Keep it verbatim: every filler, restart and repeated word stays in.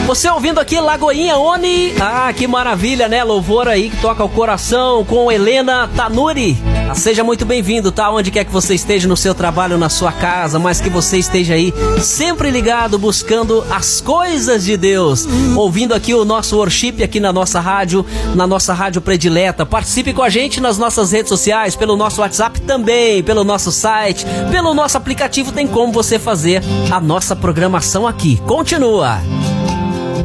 Você ouvindo aqui Lagoinha Oni. Ah, que maravilha, né? Louvor aí que toca o coração com Helena Tanuri. Ah, seja muito bem-vindo, tá? Onde quer que você esteja, no seu trabalho, na sua casa, mas que você esteja aí sempre ligado, buscando as coisas de Deus. Ouvindo aqui o nosso worship aqui na nossa rádio, na nossa rádio predileta. Participe com a gente nas nossas redes sociais, pelo nosso WhatsApp também, pelo nosso site, pelo nosso aplicativo. Tem como você fazer a nossa programação aqui. Continua.